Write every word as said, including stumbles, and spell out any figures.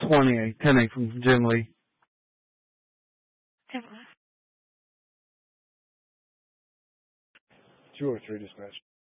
twenty, ten eight from Jim Lee. Two or three dispatch.